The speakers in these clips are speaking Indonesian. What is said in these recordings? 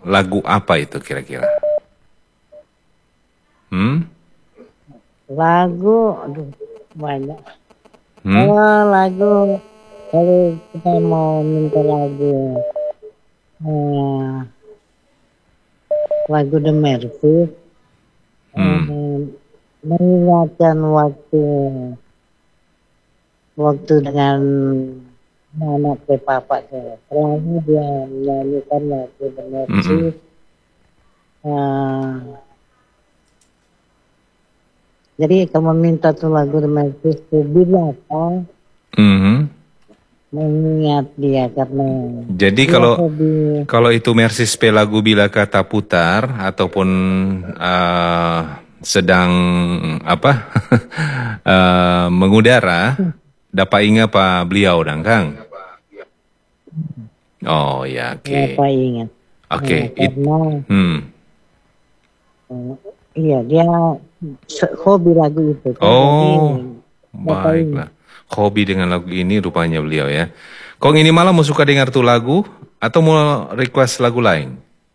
lagu apa itu kira-kira? Lagu, aduh, banyak. Hmm? Lagu, kalau kita mau minta lagu, lagu The Mercy, mengingatkan waktu dengan anak papa saya. Selalu dia menyanyikan lagu The Mercy. Jadi kamu minta tuh lagu The Mercy Bilaka, mengingat dia karena. Jadi kalau itu Mersis P lagu bila kata putar ataupun sedang apa mengudara, dapat ingat apa beliau dan Kang? Oh ya, oke. Dapat ingat. Oke. Karena iya dia hobi lagu itu. Oh, baiklah. Hobi dengan lagu ini rupanya beliau ya. Kong ini malam mau suka dengar tuh lagu atau mau request lagu lain?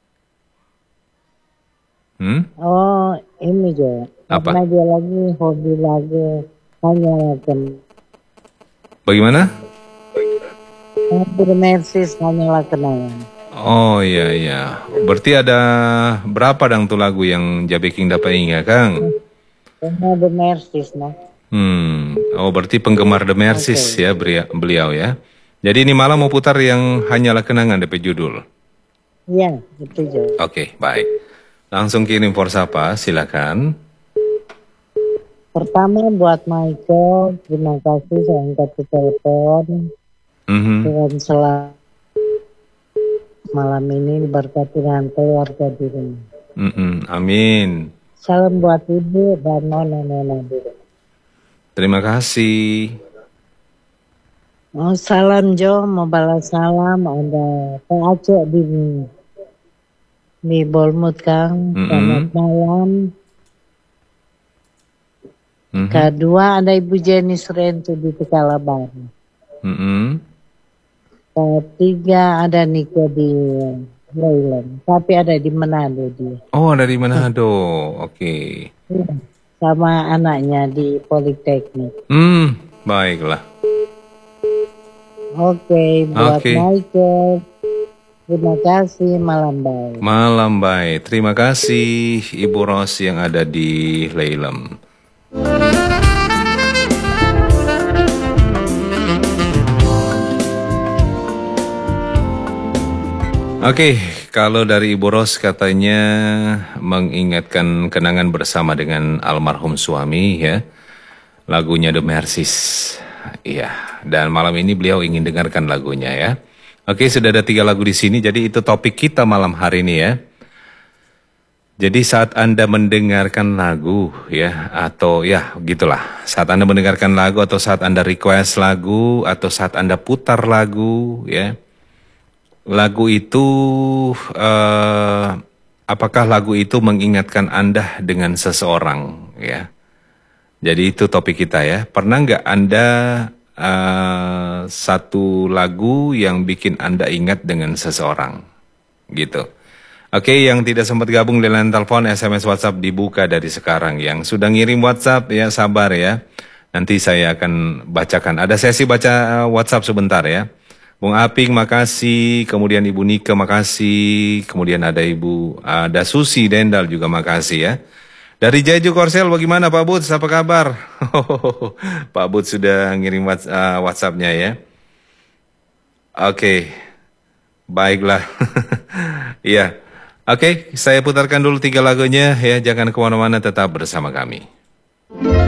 Oh, ini juga. Apa? Karena dia lagi hobi lagu hanya Bagaimana? The Mercy hanyalah kenangan. Oh iya iya. Berarti ada berapa dang tuh lagu yang Jabeking dapat ingat, Kang? Karena The Mercy, nah. Oh berarti penggemar The Mercies ya beliau ya. Jadi ini malam mau putar yang hanyalah kenangan DP judul. Iya, itu juga. Oke, baik. Langsung kirim Forsapa, silakan. Pertama buat Michael, terima kasih saya angkat telepon. Dan selamat malam ini diberkati dengan keluarga di rumah. Amin. Salam buat ibu dan nona-nona di rumah. Terima kasih. Oh, salam Jo, mau balas salam ada Pak Aceh di Bournemouth Kang. Selamat malam. Kedua ada Ibu Jenny Surentu di Tekalabar. Ketiga ada Niko di Leyland, tapi ada di Manado dia. Oh, ada di Manado. Oke. Sama anaknya di Politeknik. Baiklah. Oke, buat Michael. Terima kasih, malam baik. Malam baik. Terima kasih Ibu Ros yang ada di Leyland. Oke, kalau dari Ibu Ros katanya mengingatkan kenangan bersama dengan almarhum suami ya. Lagunya The Mercies. Iya, dan malam ini beliau ingin dengarkan lagunya ya. Oke, sudah ada 3 lagu di sini, jadi itu topik kita malam hari ini ya. Jadi saat Anda mendengarkan lagu ya, atau ya gitulah. Saat Anda mendengarkan lagu atau saat Anda request lagu atau saat Anda putar lagu ya. Lagu itu, apakah lagu itu mengingatkan Anda dengan seseorang ya. Jadi itu topik kita ya. Pernah nggak Anda satu lagu yang bikin Anda ingat dengan seseorang gitu. Oke, yang tidak sempat gabung di line telepon, SMS, WhatsApp dibuka dari sekarang. Yang sudah ngirim WhatsApp ya sabar ya. Nanti saya akan bacakan. Ada sesi baca WhatsApp sebentar ya. Bung Aping makasih, kemudian Ibu Nika makasih, kemudian ada Susi Dendal juga makasih ya. Dari Jeju Korsel bagaimana Pak Bud, apa kabar? Pak Bud sudah ngirim WhatsApp-nya ya. Oke, baiklah. Iya. Oke, saya putarkan dulu 3 lagunya ya, jangan kemana-mana, tetap bersama kami.